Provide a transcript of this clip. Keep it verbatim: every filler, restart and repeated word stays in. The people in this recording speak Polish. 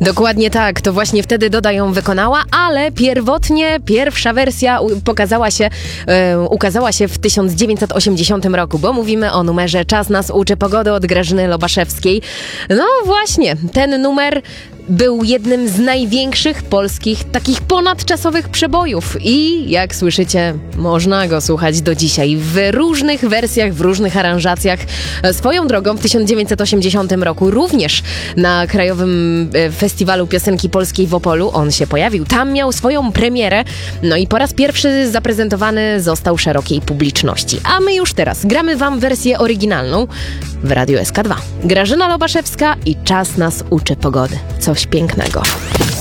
Dokładnie tak, to właśnie wtedy Doda ją wykonała, ale pierwotnie pierwsza wersja u- pokazała się, e, ukazała się w tysiąc dziewięćset osiemdziesiątym roku, bo mówimy o numerze Czas nas uczy pogody od Grażyny Lobaszewskiej. No właśnie, ten numer był jednym z największych polskich takich ponadczasowych przebojów i jak słyszycie, można go słuchać do dzisiaj w różnych wersjach, w różnych aranżacjach. Swoją drogą w tysiąc dziewięćset osiemdziesiątym roku również na Krajowym e, Festiwalu Piosenki Polskiej w Opolu on się pojawił. Tam miał swoją premierę, no i po raz pierwszy zaprezentowany został szerokiej publiczności. A my już teraz gramy wam wersję oryginalną w Radiu S K dwa. Grażyna Lobaszewska i Czas nas uczy pogody. Coś pięknego.